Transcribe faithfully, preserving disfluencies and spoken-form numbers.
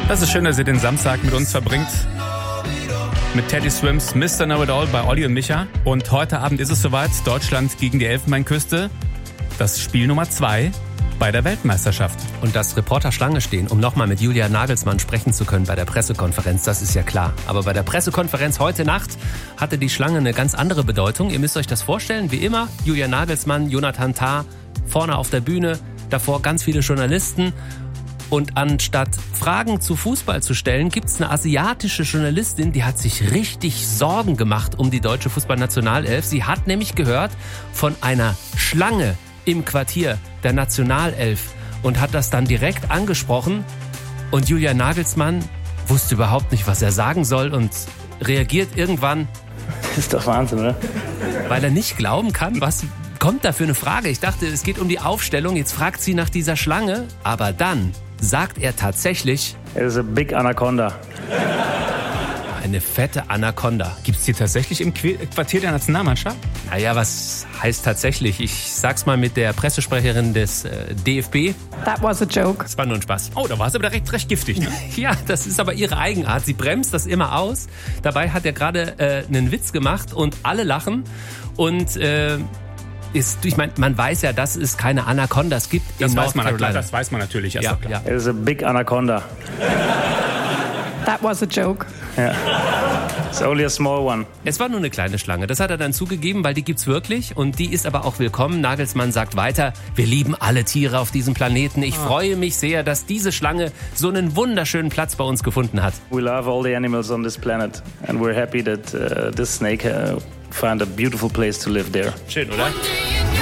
Das ist schön, dass ihr den Samstag mit uns verbringt. Mit Teddy Swims Mister Know-It-All bei Olli und Micha. Und heute Abend ist es soweit. Deutschland gegen die Elfenbeinküste. Das Spiel Nummer zwei bei der Weltmeisterschaft. Und dass Reporter Schlange stehen, um nochmal mit Julian Nagelsmann sprechen zu können bei der Pressekonferenz, das ist ja klar. Aber bei der Pressekonferenz heute Nacht hatte die Schlange eine ganz andere Bedeutung. Ihr müsst euch das vorstellen, wie immer, Julian Nagelsmann, Jonathan Tah, vorne auf der Bühne, davor ganz viele Journalisten. Und anstatt Fragen zu Fußball zu stellen, gibt es eine asiatische Journalistin, die hat sich richtig Sorgen gemacht um die deutsche Fußballnationalelf. Sie hat nämlich gehört von einer Schlange im Quartier der Nationalelf und hat das dann direkt angesprochen. Und Julian Nagelsmann wusste überhaupt nicht, was er sagen soll und reagiert irgendwann. Das ist doch Wahnsinn, oder? Weil er nicht glauben kann, was kommt da für eine Frage. Ich dachte, es geht um die Aufstellung. Jetzt fragt sie nach dieser Schlange. Aber dann sagt er tatsächlich: It is a big anaconda. Eine fette Anaconda. Gibt es die tatsächlich im Quartier der Nationalmannschaft? Naja, was heißt tatsächlich? Ich sag's mal mit der Pressesprecherin des äh, D F B. That was a joke. Das war nur ein Spaß. Oh, da war es aber recht, recht giftig, ne? Ja, das ist aber ihre Eigenart. Sie bremst das immer aus. Dabei hat er gerade äh, einen Witz gemacht und alle lachen. Und äh, ist, ich meine, man weiß ja, dass es keine Anacondas gibt das in weiß North man, Carolina. Das weiß man natürlich. Ja, ja. It is a big anaconda. That was a joke. Yeah. It's only a small one. Es war nur eine kleine Schlange. Das hat er dann zugegeben, weil die gibt's wirklich und die ist aber auch willkommen. Nagelsmann sagt weiter: Wir lieben alle Tiere auf diesem Planeten. Ich oh. freue mich sehr, dass diese Schlange so einen wunderschönen Platz bei uns gefunden hat. We love all the animals on this planet and we're happy that uh, this snake uh, found a beautiful place to live there. Schön, oder?